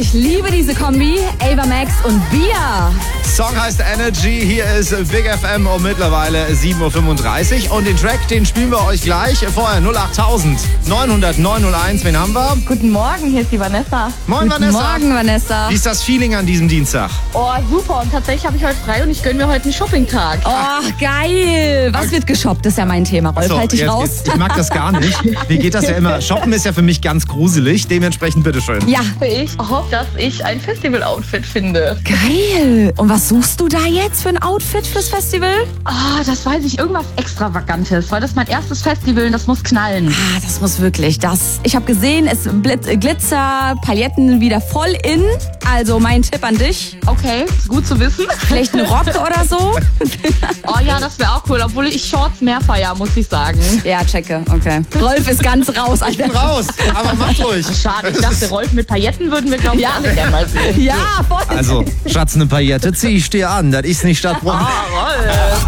Ich liebe diese Kombi. Ava Max und Bia. Song heißt Energy, hier ist Big FM um mittlerweile 7.35 Uhr. Und den Track, den spielen wir euch gleich. Vorher 08000 900 901. Wen haben wir? Guten Morgen, hier ist die Vanessa. Moin Guten Vanessa. Morgen, Vanessa. Wie ist das Feeling an diesem Dienstag? Oh, super. Und tatsächlich habe ich heute frei und ich gönne mir heute einen Shoppingtag. Oh, geil. Was wird geshoppt? Das ist ja mein Thema. Rolf, halt dich raus. Ich mag das gar nicht. Mir geht das ja immer. Shoppen ist ja für mich ganz gruselig. Dementsprechend bitteschön. Ja, Ich hoffe, dass ich ein Festival-Outfit finde. geil. Und was suchst du da jetzt für ein Outfit fürs Festival? Ah, das weiß ich. Irgendwas Extravagantes. Weil das ist mein erstes Festival und das muss knallen. Ah, das muss wirklich. Ich habe gesehen, es Glitzer, Pailletten wieder voll in. Also mein Tipp an dich. Okay, ist gut zu wissen. Vielleicht ein Rock oder so? Oh ja, das wäre auch cool. Obwohl ich Shorts mehr feier, muss ich sagen. Ja, checke. Okay. Rolf ist ganz raus, Ich bin Alter. raus, aber macht ruhig. Schade, ich dachte, Rolf mit Pailletten würden wir, glaube ich, alle gerne mal sehen. Ja, voll. Also, Schatz, eine Paillette zieh ich dir an. Das ist nicht Stadtbrunnen. Ah, Rolf.